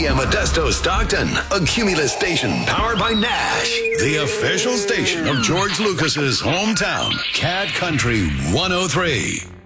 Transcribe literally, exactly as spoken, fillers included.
P M Modesto Stockton, a Cumulus station powered by Nash, the official station of George Lucas's hometown, Cat Country one oh three.